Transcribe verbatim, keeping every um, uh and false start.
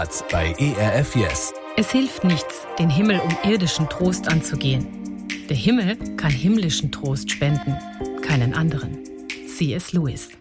März bei E R F Yes. Es hilft nichts, den Himmel um irdischen Trost anzugehen. Der Himmel kann himmlischen Trost spenden, keinen anderen. C S. Lewis.